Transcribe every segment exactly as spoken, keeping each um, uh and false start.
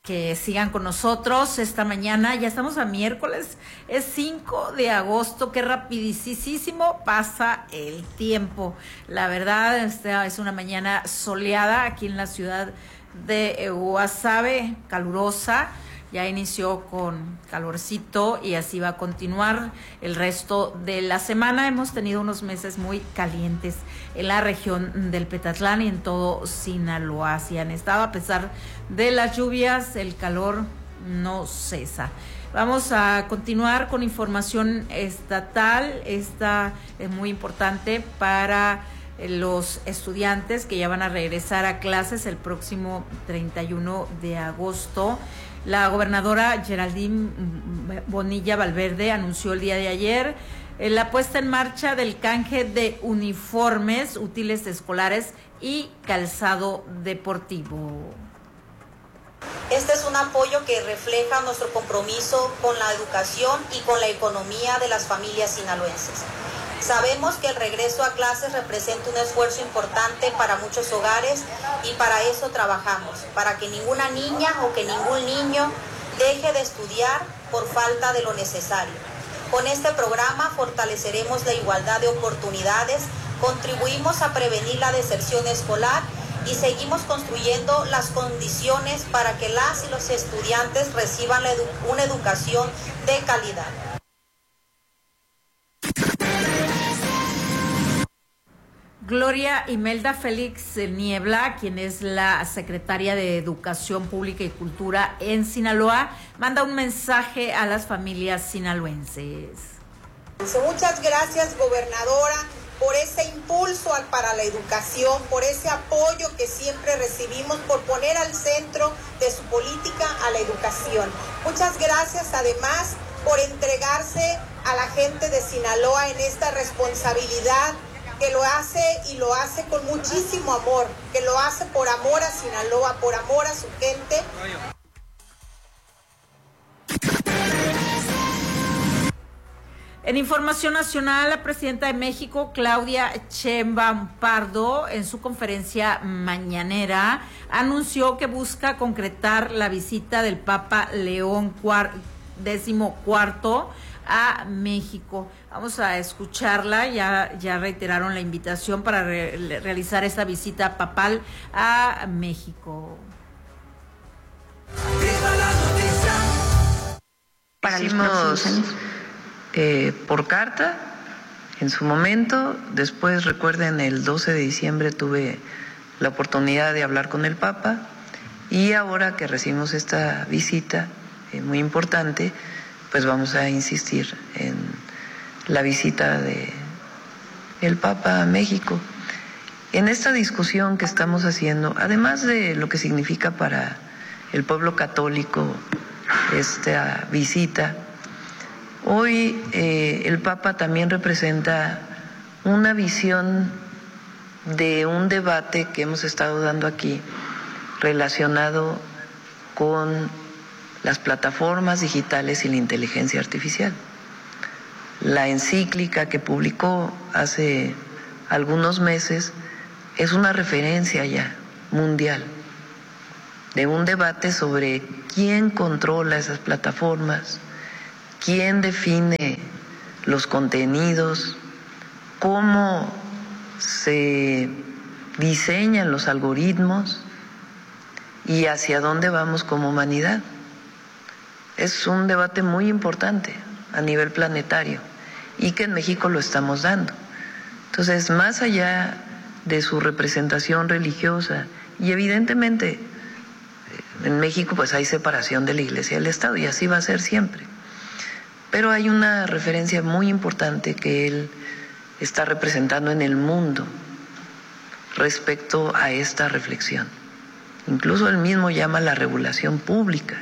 Que sigan con nosotros esta mañana. Ya estamos a miércoles, es cinco de agosto. Qué rapidísimo pasa el tiempo. La verdad, esta es una mañana soleada aquí en la ciudad de Guasave, calurosa. Ya inició con calorcito y así va a continuar el resto de la semana. Hemos tenido unos meses muy calientes en la región del Petatlán y en todo Sinaloa. Así han estado, a pesar de las lluvias, el calor no cesa. Vamos a continuar con información estatal. Esta es muy importante para los estudiantes que ya van a regresar a clases el próximo treinta y uno de agosto. La gobernadora Geraldine Bonilla Valverde anunció el día de ayer la puesta en marcha del canje de uniformes, útiles escolares y calzado deportivo. Este es un apoyo que refleja nuestro compromiso con la educación y con la economía de las familias sinaloenses. Sabemos que el regreso a clases representa un esfuerzo importante para muchos hogares y para eso trabajamos, para que ninguna niña o que ningún niño deje de estudiar por falta de lo necesario. Con este programa fortaleceremos la igualdad de oportunidades, contribuimos a prevenir la deserción escolar y seguimos construyendo las condiciones para que las y los estudiantes reciban la edu- una educación de calidad. Gloria Imelda Félix Niebla, quien es la secretaria de Educación Pública y Cultura en Sinaloa, manda un mensaje a las familias sinaloenses. Muchas gracias, gobernadora, por ese impulso para la educación, por ese apoyo que siempre recibimos, por poner al centro de su política a la educación. Muchas gracias, además, por entregarse a la gente de Sinaloa en esta responsabilidad, que lo hace y lo hace con muchísimo amor, que lo hace por amor a Sinaloa, por amor a su gente. En información nacional, la presidenta de México, Claudia Sheinbaum Pardo, en su conferencia mañanera, anunció que busca concretar la visita del Papa León décimo cuarto a México. Vamos a escucharla. Ya, ya reiteraron la invitación para re, realizar esta visita papal a México. Para Hicimos eh, por carta en su momento. Después, recuerden, el doce de diciembre tuve la oportunidad de hablar con el Papa, y ahora que recibimos esta visita eh, muy importante, pues vamos a insistir en la visita de el Papa a México. En esta discusión que estamos haciendo, además de lo que significa para el pueblo católico esta visita, hoy eh, el Papa también representa una visión de un debate que hemos estado dando aquí relacionado con las plataformas digitales y la inteligencia artificial. La encíclica que publicó hace algunos meses es una referencia ya mundial de un debate sobre quién controla esas plataformas, quién define los contenidos, cómo se diseñan los algoritmos y hacia dónde vamos como humanidad. Es un debate muy importante a nivel planetario y que en México lo estamos dando. Entonces, más allá de su representación religiosa, y evidentemente en México pues hay separación de la Iglesia y del Estado, y así va a ser siempre, pero hay una referencia muy importante que él está representando en el mundo respecto a esta reflexión. Incluso él mismo llama la regulación pública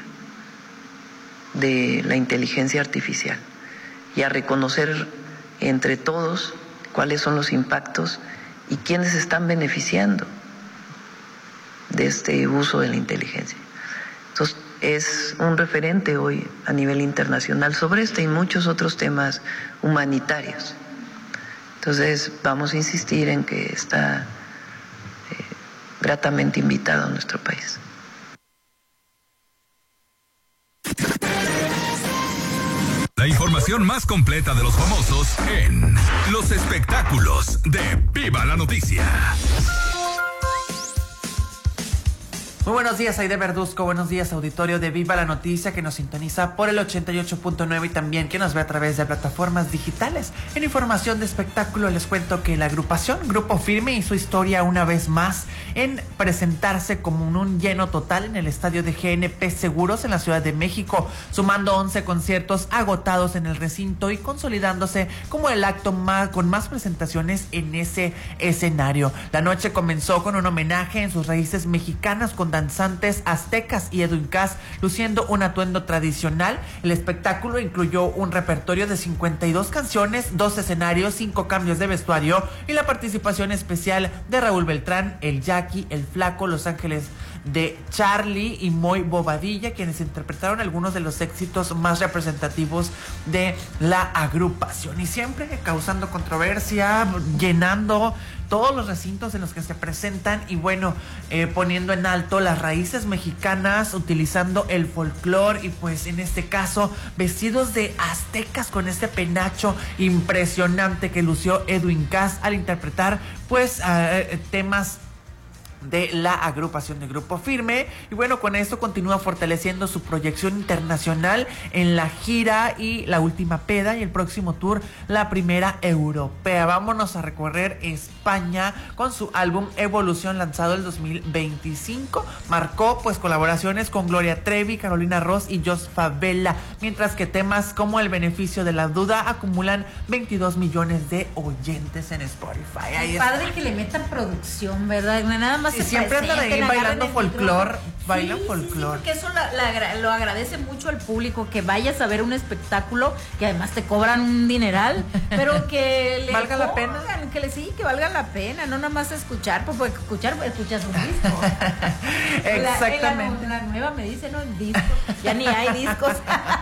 de la inteligencia artificial y a reconocer entre todos cuáles son los impactos y quiénes están beneficiando de este uso de la inteligencia. Entonces, es un referente hoy a nivel internacional sobre este y muchos otros temas humanitarios. Entonces, vamos a insistir en que está eh, gratamente invitado a nuestro país. información más completa de los famosos en los espectáculos de Viva la Noticia. Muy buenos días, Aide Verduzco. Buenos días, auditorio de Viva la Noticia, que nos sintoniza por el ochenta y ocho punto nueve y también que nos ve a través de plataformas digitales. En información de espectáculo les cuento que la agrupación Grupo Firme hizo historia una vez más en presentarse como un, un lleno total en el estadio de G N P Seguros en la Ciudad de México, sumando once conciertos agotados en el recinto y consolidándose como el acto más, con más presentaciones en ese escenario. La noche comenzó con un homenaje en sus raíces mexicanas con danzantes aztecas y Edwin Cass luciendo un atuendo tradicional. El espectáculo incluyó un repertorio de cincuenta y dos canciones, dos escenarios, cinco cambios de vestuario y la participación especial de Raúl Beltrán, el Jackie, el Flaco, Los Ángeles de Charlie y Moy Bobadilla, quienes interpretaron algunos de los éxitos más representativos de la agrupación y siempre causando controversia, llenando todos los recintos en los que se presentan y bueno, eh, poniendo en alto las raíces mexicanas, utilizando el folclore y pues en este caso vestidos de aztecas con este penacho impresionante que lució Edwin Cass al interpretar pues uh, temas de la agrupación de Grupo Firme. Y bueno, con esto continúa fortaleciendo su proyección internacional en la gira y la última peda y el próximo tour, la primera europea. Vámonos a recorrer España con su álbum Evolución, lanzado el dos mil veinticinco. Marcó pues colaboraciones con Gloria Trevi, Carolina Ross y Jos Favela, mientras que temas como El Beneficio de la Duda acumulan veintidós millones de oyentes en Spotify. Ahí es padre que le metan producción, ¿verdad? Nada más. Y siempre andan ahí bailando folclor, bailan sí, folclor. Sí, sí, porque eso la, la, lo agradece mucho al público, que vayas a ver un espectáculo que además te cobran un dineral, pero que le valga la pena, que le sí, que valga la pena, no nada más escuchar, pues escuchar, escuchas un disco. Exactamente. La, la, la nueva me dice, no, disco, ya ni hay discos.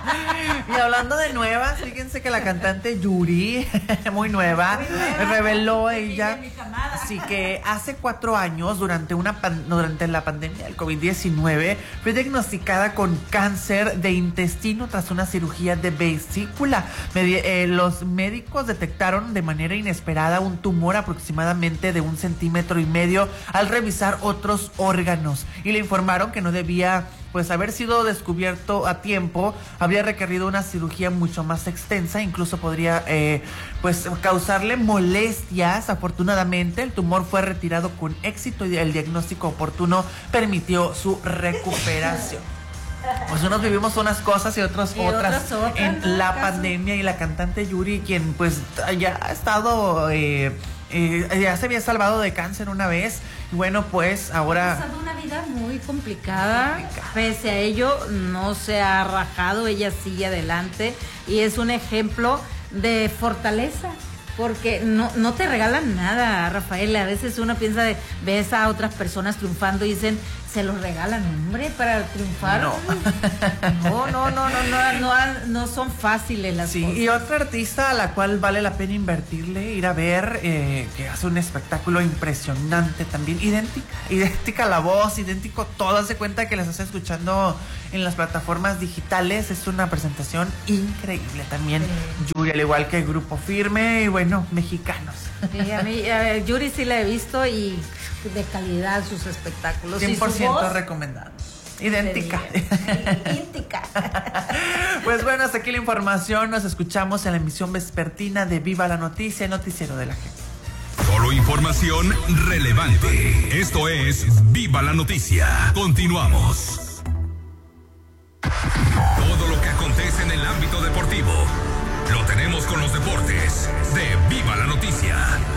Y hablando de nuevas, fíjense que la cantante Yuri, muy nueva, muy nueva reveló ella, sí, que hace cuatro años, durante una pan, durante la pandemia del COVID diecinueve, fue diagnosticada con cáncer de intestino tras una cirugía de vesícula. Medi eh, los médicos detectaron de manera inesperada un tumor aproximadamente de un centímetro y medio al revisar otros órganos y le informaron que no debía pues haber sido descubierto a tiempo, habría requerido una cirugía mucho más extensa, incluso podría eh, pues causarle molestias. Afortunadamente el tumor fue retirado con éxito y el diagnóstico oportuno permitió su recuperación. Pues unos vivimos unas cosas y otros y otras, otras, otras en ¿no? la caso? pandemia, y la cantante Yuri, quien pues ya ha estado eh, eh, ya se había salvado de cáncer una vez. Y bueno, pues ahora... Ha pasado una vida muy complicada. complicada. Pese a ello, no se ha rajado, ella sigue adelante y es un ejemplo de fortaleza. Porque no, no te regalan nada, Rafael. A veces uno piensa de, ves a otras personas triunfando y dicen, se los regalan, hombre, para triunfar. No, no, no, no, no, no, no, no son fáciles las sí, cosas. Y otra artista a la cual vale la pena invertirle, ir a ver, eh, que hace un espectáculo impresionante también, idéntica, idéntica la voz, idéntico todo, hace cuenta que las estás escuchando en las plataformas digitales. Es una presentación increíble también, sí. Yuri, al igual que Grupo Firme y bueno, mexicanos. Sí, a mí, a ver, Yuri sí la he visto y de calidad sus espectáculos. cien por ciento recomendado. Idéntica. Idéntica. Pues bueno, hasta aquí la información. Nos escuchamos en la emisión vespertina de Viva la Noticia, el noticiero de la gente. Solo información relevante. Esto es Viva la Noticia. Continuamos. Todo lo que acontece en el ámbito deportivo lo tenemos con los deportes de Viva la Noticia.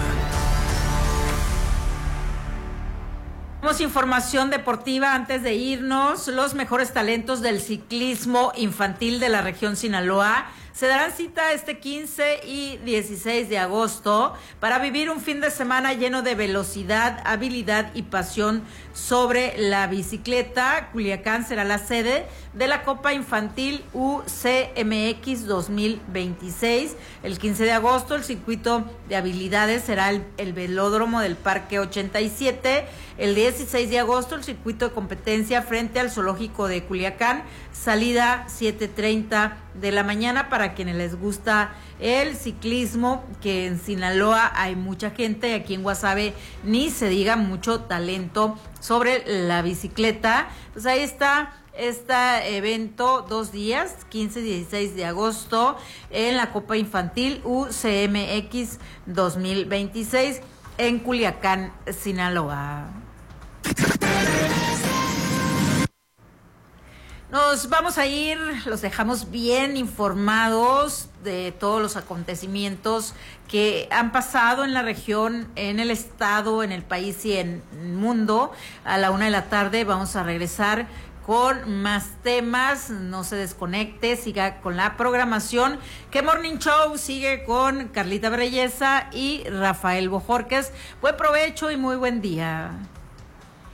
Tenemos información deportiva antes de irnos. Los mejores talentos del ciclismo infantil de la región Sinaloa se darán cita este quince y dieciséis de agosto para vivir un fin de semana lleno de velocidad, habilidad y pasión sobre la bicicleta. Culiacán será la sede de la Copa Infantil U C M X dos mil veintiséis. El quince de agosto el circuito de habilidades será el, el velódromo del Parque ochenta y siete. El dieciséis de agosto el circuito de competencia frente al zoológico de Culiacán, salida siete treinta de la mañana para quienes les gusta el ciclismo, que en Sinaloa hay mucha gente, aquí en Guasave ni se diga, mucho talento sobre la bicicleta. Pues ahí está este evento, dos días, quince y dieciséis de agosto, en la Copa Infantil U C M X dos mil veintiséis en Culiacán, Sinaloa. Nos vamos a ir, los dejamos bien informados de todos los acontecimientos que han pasado en la región, en el estado, en el país y en el mundo. A la una de la tarde vamos a regresar con más temas. No se desconecte, siga con la programación. Que Morning Show sigue con Carlita Brelleza y Rafael Bojorquez. Buen provecho y muy buen día.